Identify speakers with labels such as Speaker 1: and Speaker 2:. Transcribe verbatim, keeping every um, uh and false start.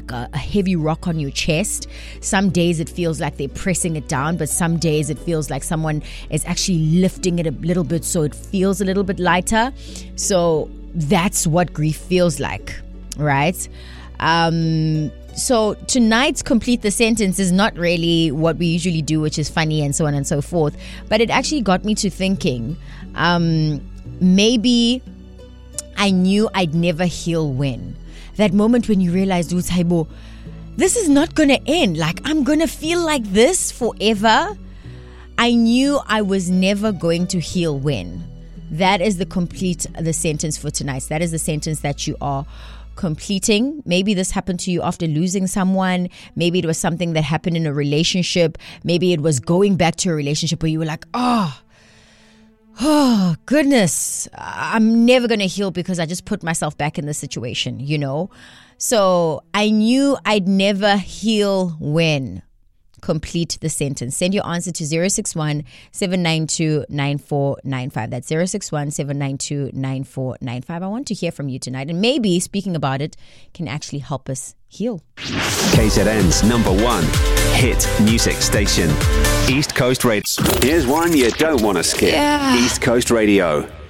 Speaker 1: like a, a heavy rock on your chest. Some days it feels like they're pressing it down, but some days it feels like someone is actually lifting it a little bit so it feels a little bit lighter. So that's what grief feels like, right? Um, so tonight's complete the sentence is not really what we usually do, which is funny and so on and so forth. But it actually got me to thinking, um, maybe I knew I'd never heal when. That moment when you realize, dude, Haibo, this is not going to end. Like, I'm going to feel like this forever. I knew I was never going to heal when. That is the complete, the sentence for tonight. That is the sentence that you are completing. Maybe this happened to you after losing someone. Maybe it was something that happened in a relationship. Maybe it was going back to a relationship where you were like, oh, oh goodness, I'm never going to heal because I just put myself back in the situation, you know? So I knew I'd never heal when. Complete the sentence. Send your answer to zero six one, seven nine two, nine four nine five. That's zero six one, seven nine two, nine four nine five. I want to hear from you tonight. And maybe speaking about it can actually help us heal.
Speaker 2: K Z N's number one hit music station, East Coast Radio. Here's one you don't want to skip.
Speaker 1: Yeah.
Speaker 2: East Coast Radio.